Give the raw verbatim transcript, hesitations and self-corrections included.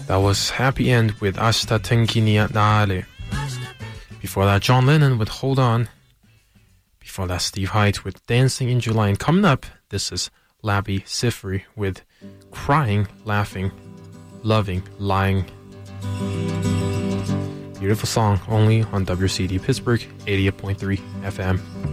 That was Happy End with Ashita Tenki ni Naare. Before that, John Lennon with Hold On. Before that, Steve Haidt with Dancing in July. And coming up, this is Labi Siffre with Crying, Laughing, Loving, Lying. Beautiful song, only on W C D Pittsburgh, eighty-eight point three F M.